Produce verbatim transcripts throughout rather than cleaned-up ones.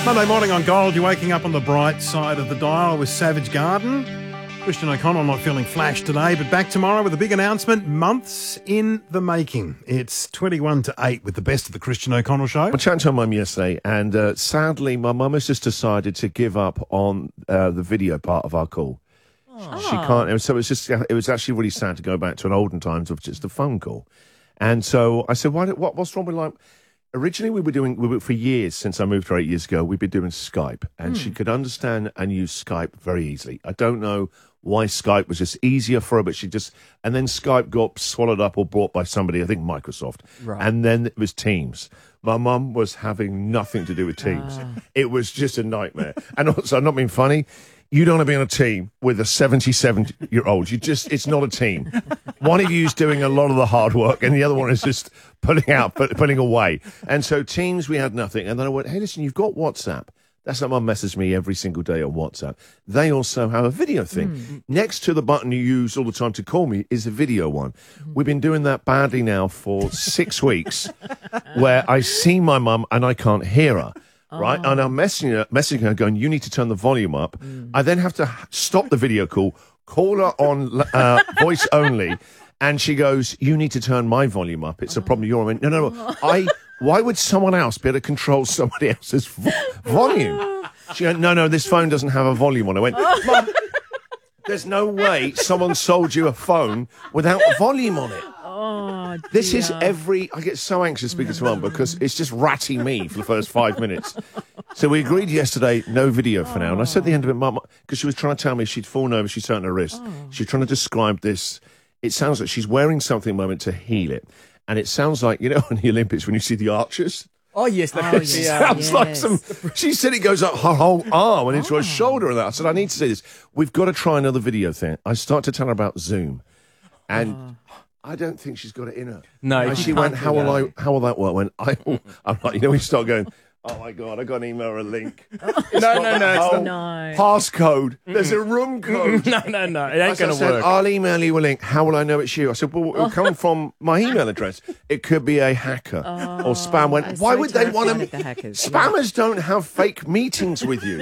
Monday morning on Gold, you're waking up on the bright side of the dial with Savage Garden. Christian O'Connell not feeling flash today, but back tomorrow with a big announcement, months in the making. It's twenty-one to eight with the best of the Christian O'Connell Show. I chatted to my mum yesterday, and uh, sadly, my mum has just decided to give up on uh, the video part of our call. Oh. She can't. So it was just. It was actually really sad to go back to an olden times of just a phone call. And so I said, "Why? What? What's wrong with like?" Originally, we were doing, we were, for years, since I moved here eight years ago, we've been doing Skype, and mm. she could understand and use Skype very easily. I don't know why Skype was just easier for her, but she just, and then Skype got swallowed up or bought by somebody, I think Microsoft, right. And then it was Teams. My mum was having nothing to do with Teams. Ah. It was just a nightmare. And also, I'm not being funny, you don't want to be on a team with a seventy-seven-year-old. You just, it's not a team. One of you is doing a lot of the hard work, and the other one is just putting out, put, putting away. And so Teams, we had nothing. And then I went, hey, listen, you've got WhatsApp. That's how Mum messages me every single day on WhatsApp. They also have a video thing. Mm. Next to the button you use all the time to call me is a video one. Mm. We've been doing that badly now for six weeks, where I see my mum and I can't hear her. Right, oh. And I'm messaging her, messaging her, going, "You need to turn the volume up." Mm. I then have to stop the video call, call her on uh, voice only, and she goes, "You need to turn my volume up. It's oh. a problem. You're." I went, "No, no, no. I. Why would someone else be able to control somebody else's vo- volume?" She went, "No, no. This phone doesn't have a volume on." I went, "Mum, there's no way someone sold you a phone without a volume on it." Oh, this is every... I get so anxious speaking to Mum because it's just ratting me for the first five minutes. So we agreed yesterday, no video for now. And I said at the end of it, Mum, because she was trying to tell me she'd fallen over, she'd hurt her wrist. Oh. She was trying to describe this. It sounds like she's wearing something at the moment to heal it. And it sounds like, you know, in the Olympics when you see the archers... Oh, yes. Oh, it yes. sounds yes. like some... She said it goes up her whole arm and into oh. her shoulder and that. I said, I need to say this. We've got to try another video thing. I start to tell her about Zoom. And... Oh. I don't think she's got it in her. No, and she went, how will I? How will that work? I went, I will, I'm like, you know, we start going, oh my God, I got an email or a link. no, no, no, it's no. Passcode. There's a room code. no, no, no, it ain't going to work. I'll email you a link. How will I know it's you? I said, well, it'll come from my email address. It could be a hacker oh, or spam. Went, why so would they want to? The hackers, Spammers yeah. don't have fake meetings with you.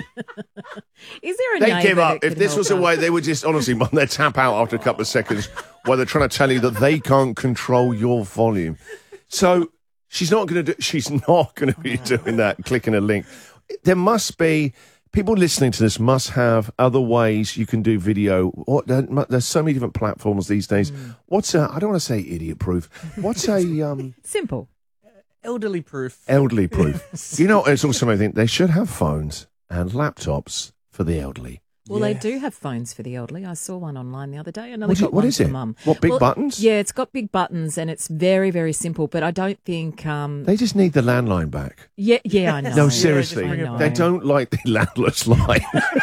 Is there a They give up. If this was out? a way, they would just honestly, they'd tap out after a couple of seconds. While they're trying to tell you that they can't control your volume. So she's not going to do, she's not going to be doing that, clicking a link. There must be, people listening to this must have other ways you can do video. What, there's so many different platforms these days. Mm. What's a, I don't want to say idiot proof. What's a... Um, Simple. Elderly proof. Elderly proof. You know, it's also, I think they should have phones and laptops for the elderly. Well, yeah. they do have phones for the elderly. I saw one online the other day. Another what, got what one is for it? Mum. What, big well, buttons? Yeah, it's got big buttons and it's very, very simple. But I don't think um, they just need the landline back. Yeah, yeah, I know. No, seriously, yeah, they don't like the landless line.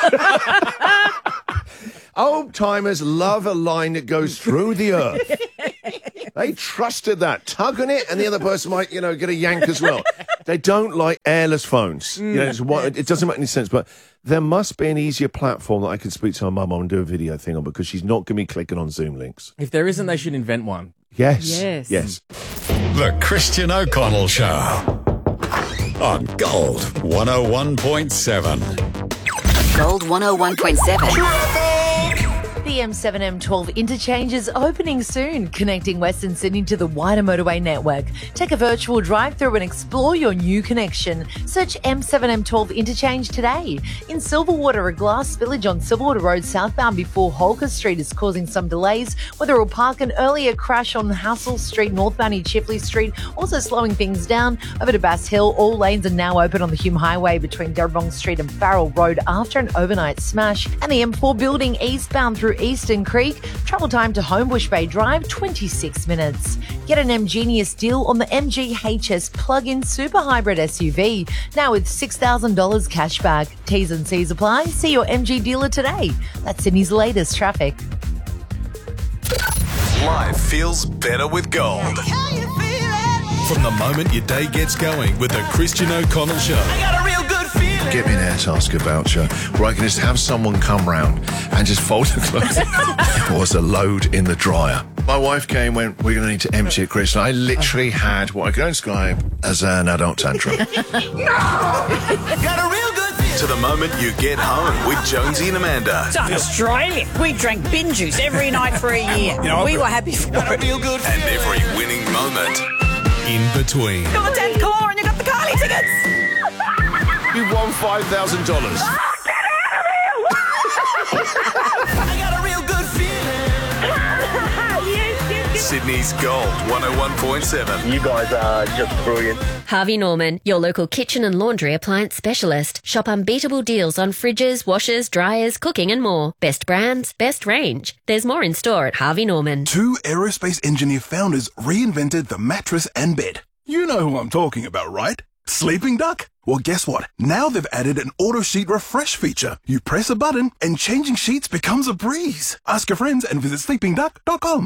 Old timers love a line that goes through the earth. They trusted that. Tug on it, and the other person might, you know, get a yank as well. They don't like airless phones. You know, it's what, it doesn't make any sense, but there must be an easier platform that I can speak to her mum on and do a video thing on because she's not going to be clicking on Zoom links. If there isn't, they should invent one. Yes. Yes. Yes. The Christian O'Connell Show on Gold one oh one point seven. Gold one oh one point seven. The M seven M twelve interchange is opening soon, connecting Western Sydney to the wider motorway network. Take a virtual drive-through and explore your new connection. Search M seven M twelve interchange today. In Silverwater, a glass spillage on Silverwater Road southbound before Holker Street is causing some delays. Wetherill Park, an earlier crash on Hassel Street northbound in Chifley Street, also slowing things down. Over to Bass Hill, all lanes are now open on the Hume Highway between Darabong Street and Farrell Road after an overnight smash. And the M four building eastbound through Eastern Creek. Travel time to Homebush Bay Drive, twenty-six minutes. Get an M-Genius deal on the M G H S plug-in super hybrid S U V. Now with six thousand dollars cash back. T's and C's apply. See your M G dealer today. That's Sydney's latest traffic. Life feels better with Gold. From the moment your day gets going with the Christian O'Connell Show. I got a real good feeling. Get me an air tasker voucher where I can just have someone come round and just fold the clothes. It was a load in the dryer. My wife came and went, we're going to need to empty it, Chris. And I literally had what I can describe as an adult tantrum. No! Got a real good to the moment you get home with Jonesy and Amanda. So in Australia, we drank bin juice every night for a year. You know, we were happy for it. And every winning moment in between. You got the tenth car and you got the Carly tickets. You won five thousand dollars. I got a real good feeling. Sydney's Gold one oh one point seven. You guys are just brilliant. Harvey Norman, your local kitchen and laundry appliance specialist. Shop unbeatable deals on fridges, washers, dryers, cooking and more. Best brands, best range. There's more in store at Harvey Norman. Two aerospace engineer founders reinvented the mattress and bed. You know who I'm talking about, right? Sleeping Duck? Well, guess what? Now they've added an auto sheet refresh feature. You press a button and changing sheets becomes a breeze. Ask your friends and visit sleeping duck dot com.